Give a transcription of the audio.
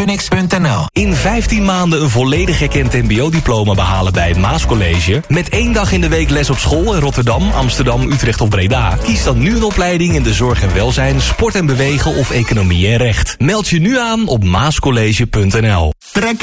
Phoenix.nl. In 15 maanden een volledig erkend mbo-diploma behalen bij het Maascollege. Met 1 dag in de week les op school in Rotterdam, Amsterdam, Utrecht of Breda. Kies dan nu een opleiding in de zorg en welzijn, sport en bewegen of economie en recht. Meld je nu aan op maascollege.nl. Trek